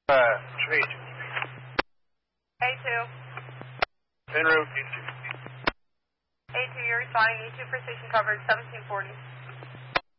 Trade. A2. En route, E2. A2, you're responding. E2 precision coverage 1740.